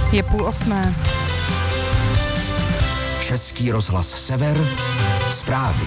Je 7:30. Český rozhlas Sever, zprávy.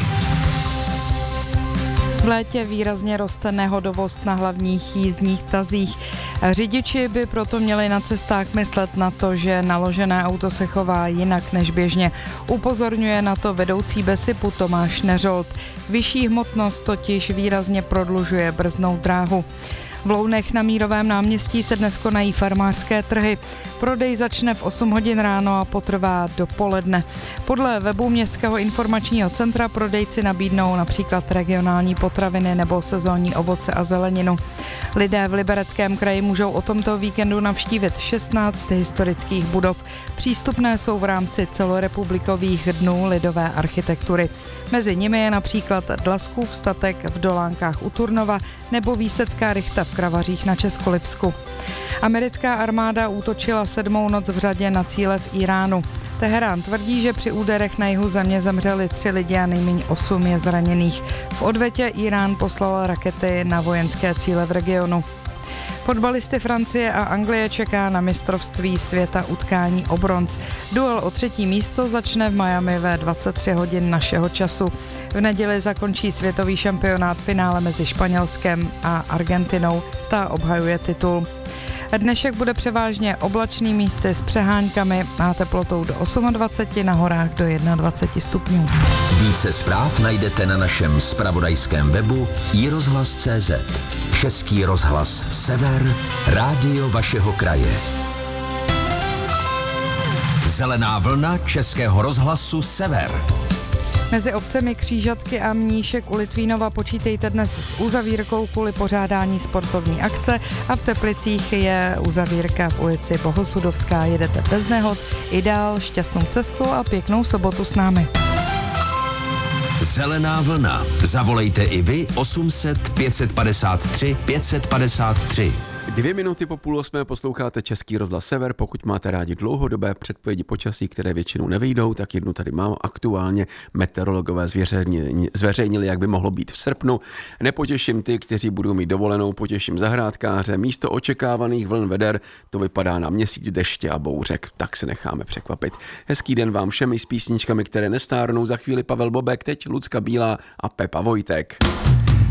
V létě výrazně roste nehodovost na hlavních jízdních tazích. Řidiči by proto měli na cestách myslet na to, že naložené auto se chová jinak než běžně. Upozorňuje na to vedoucí BESIPu Tomáš Neřolt. Vyšší hmotnost totiž výrazně prodlužuje brzdnou dráhu. V Lounech na Mírovém náměstí se dnes konají farmářské trhy. Prodej začne v 8 hodin ráno a potrvá do poledne. Podle webu Městského informačního centra prodejci nabídnou například regionální potraviny nebo sezónní ovoce a zeleninu. Lidé v Libereckém kraji můžou o tomto víkendu navštívit 16 historických budov. Přístupné jsou v rámci celorepublikových dnů lidové architektury. Mezi nimi je například Dlaskův statek v Dolánkách u Turnova nebo Výsecká rychta v Kravařích na Českolipsku. Americká armáda útočila 7. noc v řadě na cíle v Iránu. Teherán tvrdí, že při úderech na jihu země zemřeli 3 lidi a nejméně 8 je zraněných. V odvetě Irán poslal rakety na vojenské cíle v regionu. Fotbalisty Francie a Anglie čeká na mistrovství světa utkání o bronz. Duel o 3. místo začne v Miami ve 23 hodin našeho času. V neděli zakončí světový šampionát finále mezi Španělskem a Argentinou. Ta obhajuje titul. Dnešek bude převážně oblačný, místy s přeháňkami a teplotou do 28, na horách do 21 stupňů. Více zpráv najdete na našem zpravodajském webu iRozhlas.cz. Český rozhlas Sever, rádio vašeho kraje. Zelená vlna Českého rozhlasu Sever. Mezi obcemi Křížatky a Mníšek u Litvínova počítejte dnes s uzavírkou kvůli pořádání sportovní akce a v Teplicích je uzavírka v ulici Bohosudovská. Jedete bez nehod, i dál, šťastnou cestu a pěknou sobotu s námi. Zelená vlna. Zavolejte i vy 800 553 553. 2 minuty po 7:30 posloucháte Český rozhlas Sever. Pokud máte rádi dlouhodobé předpovědi počasí, které většinou nevyjdou, tak jednu tady mám. Aktuálně meteorologové zveřejnili, jak by mohlo být v srpnu. Nepotěším ty, kteří budou mít dovolenou, potěším zahrádkáře. Místo očekávaných vln veder to vypadá na měsíc deště a bouřek. Tak se necháme překvapit. Hezký den vám všem i s písničkami, které nestárnou. Za chvíli Pavel Bobek, teď Lucka Bílá a Pepa Vojtek.